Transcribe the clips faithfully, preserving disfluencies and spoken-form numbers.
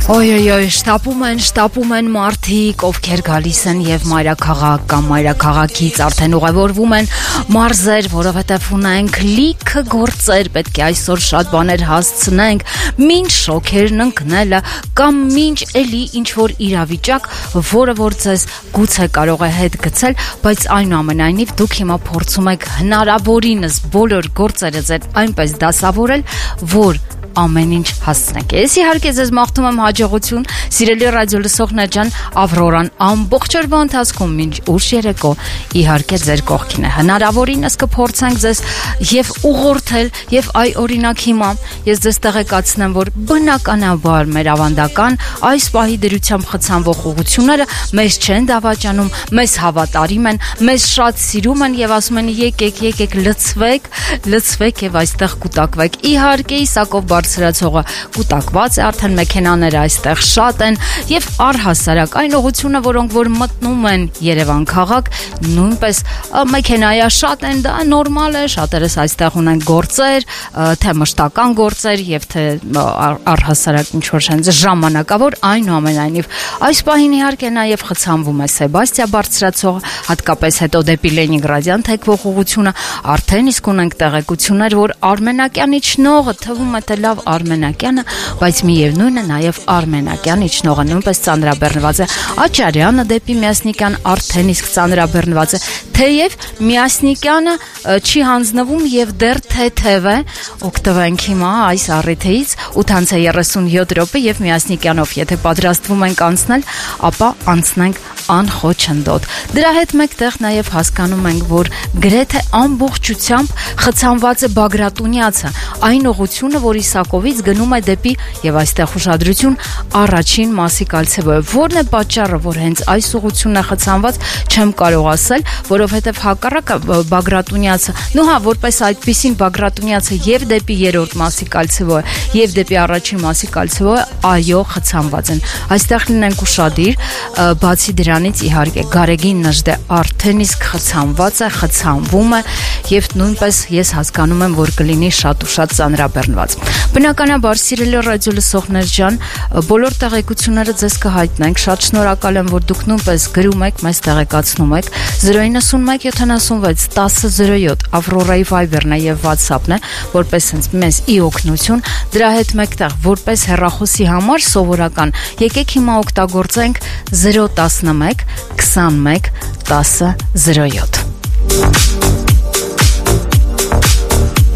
Ոյ ոյ ոյ, շտապում են, շտապում են մարդիկ, ովքեր գալիս են եւ մայրաքաղաք կամ մայրաքաղաքից արդեն ուղևորվում են մարզեր, որովհետեւ ունենք լիքը գործեր, պետք է այսօր շատ բաներ հասցնենք, մինչ շոքերն ընկնելը կամ մինչ էլի ինչ որ իրավիճակ, որը որ ձեզ գուցե կարող է հետ գցել, բայց այնուամենայնիվ դուք հիմա փորձում եք հնարավորինս բոլոր գործերը ձեր այնպես դասավորել, որ ամեն ինչ հասցնեք։ Ես իհարկե ձեզ մաղթում եմ հաջողություն, սիրելի ռադիո լսողներ ջան, Ավրորան ամբողջ օրվա ընթացքում մինչ ուշ երեկո իհարկե ձեր կողքին է։ Հնարավորինս կփորձենք ձեզ եւ ուղղորդել եւ այ օրինակ հիմա ես ձեզ տեղեկացնեմ, որ բնականաբար մեր ավանդական այս պահի դրությամբ խցանվող ուղղությունները մեզ չեն դավաճանում, մեզ հավատարիմ են, մեզ շատ սիրում են եւ ասում են եկեք, եկեք լցվեք, լցվեք եւ այստեղ կուտակվեք։ Իհարկե Իսակով բարձրացողը կուտակված է, արդեն մեքենաները այստեղ շատ են եւ առհասարակ այն ուղղությունը, որոնք որ մտնում են Երևան քաղաք, նույնպես մեքենայա շատ են, դա նորմալ է, շատերս այստեղ ունեն գործեր, թե մշտական գործեր եւ թե առհասարակ ինչ որ շենց ժամանակավոր, այնուամենայնիվ այս պահին իհարկե նաեւ խցանվում է Սեբաստիա բարձրացողը, հատկապես հետո դեպի Լենինգրադյան թեքվող ուղղությունը, արդեն իսկ ունենք տեղեկություններ, որ Արմենակյանի ճնողը թվում է թե լավ Արմենակյանը, բայց միևնույնն է նաև Արմենակյանի ճնողը նույնպես ծանրաբեռնված է, Աչարյանը դեպի Միասնիկյան արդեն իսկ ծանրաբեռնված է, թեև Միասնիկյանը չի հանձնվում եւ դեռ թեթև է, օգտվենք հիմա այս առիթից ութ երեսունյոթ րոպե եւ Միասնիկյանով եթե պատրաստվում ենք անցնել, ապա անցնենք անխոչնդոտ։ Դրա հետ մեկտեղ նաև հասկանում ենք, որ գրեթե ամբողջությամբ խցանված է Բագրատունյացը, այն ուղղությունը, որ Իսակովից գնում է դեպի եւ այստեղ ուշադրություն առաջին մասի կալցեվոյը։ Որն է պատճառը, որ հենց այս ուղղությունն է խցանված, չեմ կարող ասել, որովհետեւ հակառակը Բագրատունյացը, նո հա, որպես այդպեսին Բագրատունյացը եւ դեպի երրորդ մասի կալցեվոյը եւ դեպի առաջին մասի կալցեվոյը, այո, խցանված են։ Այստեղ լինենք ուշադիր, բացի դրանից իհարկե Գարեգին Նժդե արդեն իսկ խցանված է, խցանվում է եւ նույնպես ես հասկանում եմ, որ կլինի շատ ու շատ ծանրաբեռնված։ Բնականաբար, սիրելի ռադիո լսողներ ջան, բոլոր տեղեկությունները ձեզ կհայտնենք, շատ շնորհակալ եմ, որ դուք նույնպես գրում եք, մեզ տեղեկացնում եք զրո իննսունմեկ յոթանասունվեց տասը զրո յոթ Ավրորայի Viber-ն է եւ WhatsApp-ն է, որպես հենց մեզ ի օգնություն, դրա հետ մեկտեղ որպես հեռախոսի համար սովորական, եկեք հիմա օգտագործենք զրո տասնմեկ քսանմեկ տասը զրո յոթ։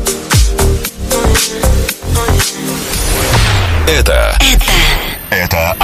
Это, это, это